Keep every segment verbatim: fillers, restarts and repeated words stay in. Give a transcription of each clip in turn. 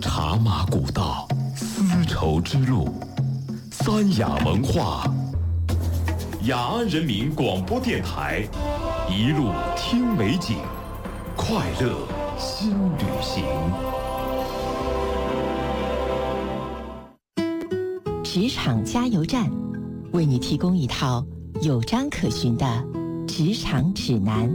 茶马古道，丝绸之路，三雅文化，雅安人民广播电台，一路听美景，快乐新旅行。 职场加油站，为你提供一套有章可循的职场指南。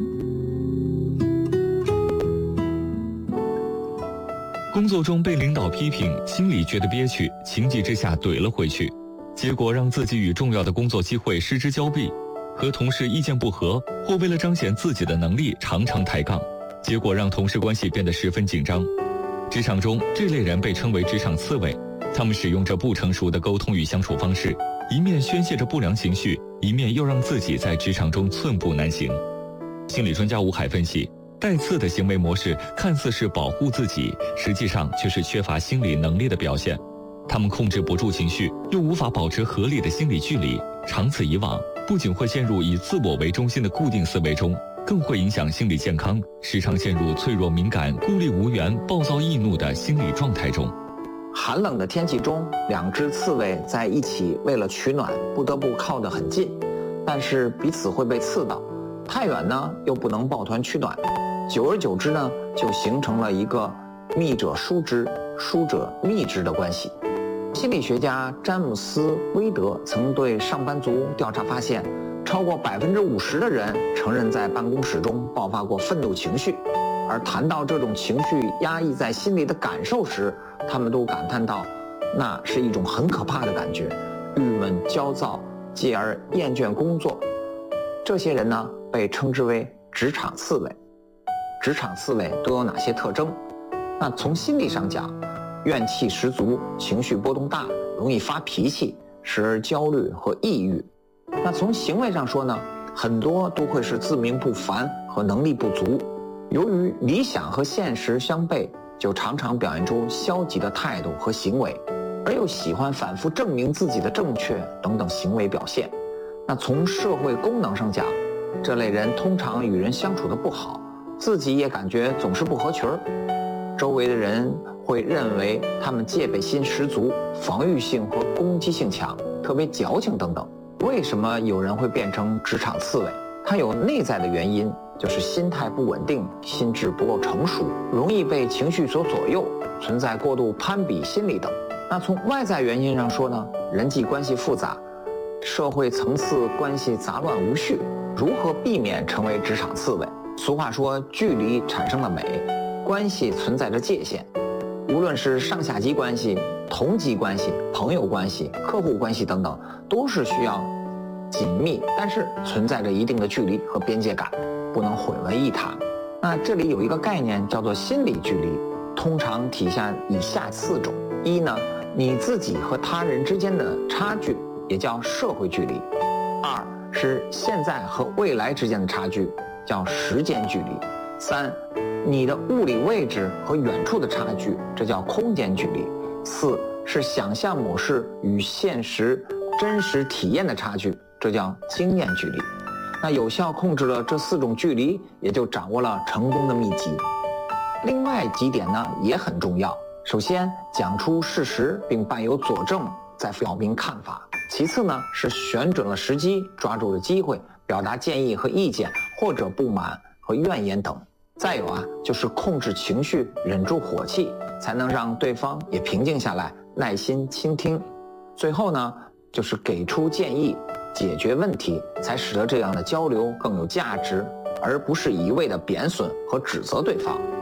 工作中被领导批评，心里觉得憋屈，情急之下怼了回去，结果让自己与重要的工作机会失之交臂，和同事意见不合，或为了彰显自己的能力常常抬杠，结果让同事关系变得十分紧张。职场中这类人被称为职场刺猬，他们使用着不成熟的沟通与相处方式，一面宣泄着不良情绪，一面又让自己在职场中寸步难行。心理专家吴海分析，带刺的行为模式看似是保护自己，实际上却是缺乏心理能力的表现。他们控制不住情绪，又无法保持合理的心理距离，长此以往，不仅会陷入以自我为中心的固定思维中，更会影响心理健康，时常陷入脆弱敏感、孤立无援、暴躁易怒的心理状态中。 寒冷的天气中，两只刺猬在一起，为了取暖，不得不靠得很近，但是彼此会被刺到，太远呢又不能抱团取暖，久而久之呢，就形成了一个密者疏之，疏者密之的关系。心理学家詹姆斯·威德曾对上班族调查发现，超过百分之五十的人承认在办公室中爆发过愤怒情绪，而谈到这种情绪压抑在心里的感受时，他们都感叹到，那是一种很可怕的感觉，郁闷、焦躁，继而厌倦工作。这些人呢，被称之为职场刺猬。职场刺猬都有哪些特征？那从心理上讲，怨气十足，情绪波动大，容易发脾气，时而焦虑和抑郁。那从行为上说呢，很多都会是自命不凡和能力不足。由于理想和现实相悖，就常常表现出消极的态度和行为，而又喜欢反复证明自己的正确等等行为表现。那从社会功能上讲，这类人通常与人相处的不好，自己也感觉总是不合群儿，周围的人会认为他们戒备心十足，防御性和攻击性强，特别矫情等等。为什么有人会变成职场刺猬？它有内在的原因，就是心态不稳定，心智不够成熟，容易被情绪所左右，存在过度攀比心理等。那从外在原因上说呢，人际关系复杂，社会层次关系杂乱无序，如何避免成为职场刺猬？俗话说，距离产生了美，关系存在着界限，无论是上下级关系、同级关系、朋友关系、客户关系等等，都是需要紧密，但是存在着一定的距离和边界感，不能混为一谈。那这里有一个概念叫做心理距离，通常体现以下四种：一呢，你自己和他人之间的差距，也叫社会距离；二是现在和未来之间的差距，叫时间距离；三，你的物理位置和远处的差距，这叫空间距离；四是想象模式与现实真实体验的差距，这叫经验距离。那有效控制了这四种距离，也就掌握了成功的秘籍。另外几点呢也很重要，首先讲出事实并伴有佐证，再表明看法；其次呢是选准了时机，抓住了机会，表达建议和意见，或者不满和怨言等。再有啊，就是控制情绪，忍住火气，才能让对方也平静下来，耐心倾听。最后呢，就是给出建议，解决问题，才使得这样的交流更有价值，而不是一味的贬损和指责对方。